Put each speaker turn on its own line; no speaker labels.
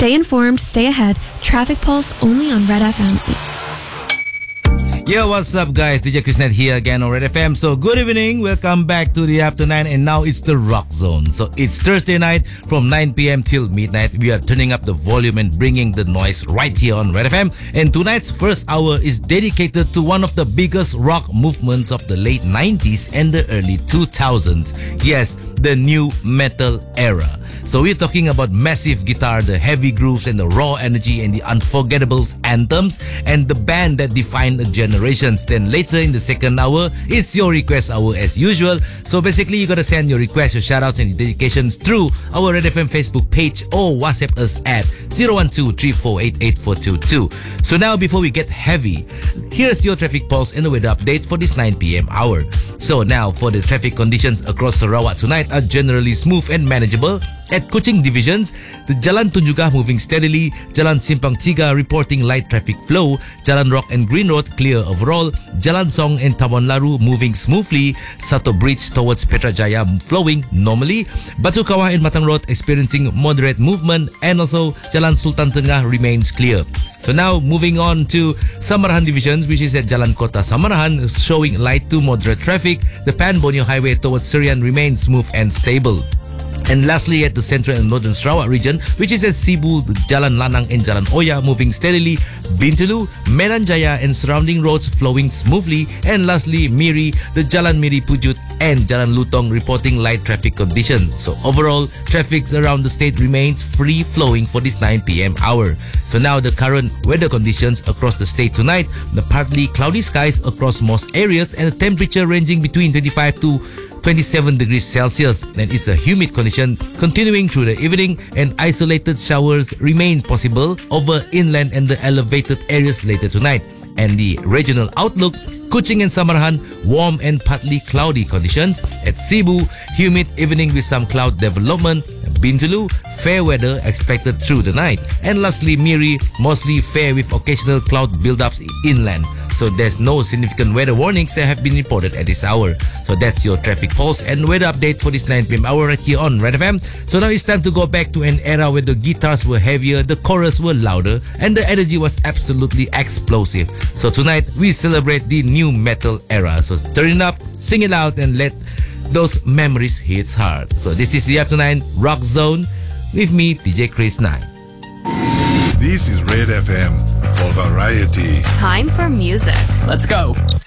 Stay informed, stay ahead. Traffic Pulse only on Red FM.
Yo, what's up, guys? DJ Chris Net here again on Red FM. So, good evening. Welcome back to the After 9, and now it's the Rock Zone. So, it's Thursday night from 9 p.m. till midnight. We are turning up the volume and bringing the noise right here on Red FM. And tonight's first hour is dedicated to one of the biggest rock movements of the late 90s and the early 2000s. Yes, the new metal era. So, we're talking about massive guitar, the heavy grooves, and the raw energy, and the unforgettable anthems, and the band that defined a generations. Then later in the second hour, it's your request hour as usual. So basically, you gotta send your requests, your shoutouts, and your dedications through our Red FM Facebook page or WhatsApp us at 012-348-8422. So now, before we get heavy, here's your traffic pulse and the weather update for this 9 p.m. hour. So now, for the traffic conditions across Sarawak tonight are generally smooth and manageable. At Kuching divisions, the Jalan Tunjukah moving steadily, Jalan Simpang Tiga reporting light traffic flow, Jalan Rock and Green Road clear overall, Jalan Song and Taman Laru moving smoothly, Sato Bridge towards Petrajaya flowing normally, Batu Kawah and Matang Road experiencing moderate movement, and also Jalan Sultan Tengah remains clear. So now moving on to Samarahan divisions, which is at Jalan Kota Samarahan, showing light to moderate traffic. The Pan Borneo Highway towards Serian remains smooth and stable. And lastly, at the central and northern Sarawak region, which is at Sibu, Jalan Lanang and Jalan Oya moving steadily, Bintulu, Medan Jaya and surrounding roads flowing smoothly, and lastly, Miri, the Jalan Miri Pujut and Jalan Lutong reporting light traffic conditions. So overall, traffic around the state remains free-flowing for this 9 p.m. hour. So now the current weather conditions across the state tonight, the partly cloudy skies across most areas and a temperature ranging between 25 to 27 degrees Celsius, and it's a humid condition continuing through the evening, and isolated showers remain possible over inland and the elevated areas later tonight. And the regional outlook, Kuching and Samarahan, warm and partly cloudy conditions. At Sibu, humid evening with some cloud development. Bintulu, fair weather expected through the night. And lastly, Miri, mostly fair with occasional cloud buildups inland. So there's no significant weather warnings that have been reported at this hour. So that's your traffic pulse and weather update for this 9 p.m. hour right here on Red FM. So now it's time to go back to an era where the guitars were heavier, the chorus were louder, and the energy was absolutely explosive. So tonight, we celebrate the new metal era. So turn it up, sing it out, and let those memories hit hard. So this is the After 9 Rock Zone with me, DJ Chris 9.
This is Red FM for variety.
Time for music.
Let's go.